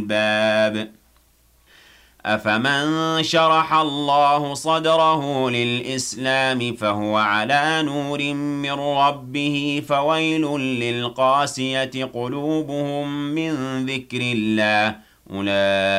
الباب أفمن شرح الله صدره للإسلام فهو على نور من ربه فويل للقاسية قلوبهم من ذكر الله أولئك